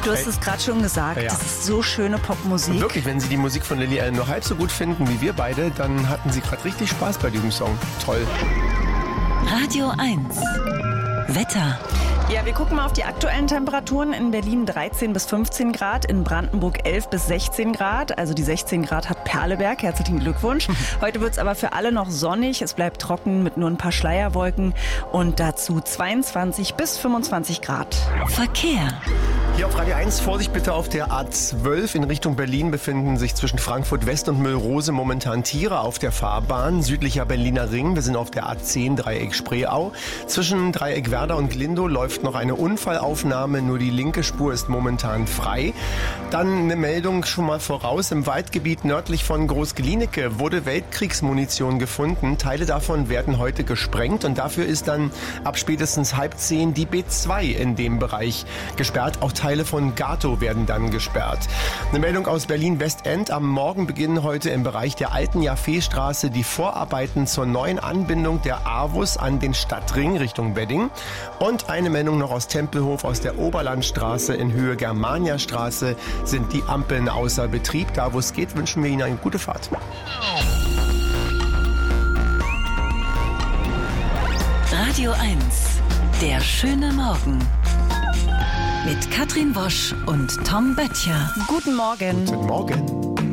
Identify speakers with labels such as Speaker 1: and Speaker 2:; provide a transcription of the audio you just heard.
Speaker 1: Du hast es gerade schon gesagt, das ist so schöne Popmusik.
Speaker 2: Und wirklich, wenn Sie die Musik von Lily Allen nur halb so gut finden wie wir beide, dann hatten Sie gerade richtig Spaß bei diesem Song. Toll.
Speaker 3: Radio 1. Wetter.
Speaker 1: Ja, wir gucken mal auf die aktuellen Temperaturen. In Berlin 13 bis 15 Grad, in Brandenburg 11 bis 16 Grad. Also die 16 Grad hat Perleberg. Herzlichen Glückwunsch. Heute wird es aber für alle noch sonnig. Es bleibt trocken mit nur ein paar Schleierwolken und dazu 22 bis 25 Grad.
Speaker 3: Verkehr.
Speaker 2: Hier auf Radio 1, Vorsicht bitte auf der A12 in Richtung Berlin befinden sich zwischen Frankfurt West und Müllrose momentan Tiere auf der Fahrbahn. Südlicher Berliner Ring, wir sind auf der A10 Dreieck Spreeau. Zwischen Dreieck Werder und Glindow läuft noch eine Unfallaufnahme, nur die linke Spur ist momentan frei. Dann eine Meldung schon mal voraus, im Waldgebiet nördlich von Groß-Glienicke wurde Weltkriegsmunition gefunden. Teile davon werden heute gesprengt und dafür ist dann ab spätestens 9:30 die B2 in dem Bereich gesperrt. Auch Teile von Gato werden dann gesperrt. Eine Meldung aus Berlin-Westend. Am Morgen beginnen heute im Bereich der alten Jaffeestraße die Vorarbeiten zur neuen Anbindung der AWUS an den Stadtring Richtung Wedding. Und eine Meldung noch aus Tempelhof, aus der Oberlandstraße in Höhe Germaniastraße sind die Ampeln außer Betrieb. Da, wo es geht, wünschen wir Ihnen eine gute Fahrt.
Speaker 3: Radio 1. Der schöne Morgen. Mit Katrin Wosch und Tom Böttcher.
Speaker 1: Guten Morgen.
Speaker 2: Guten Morgen.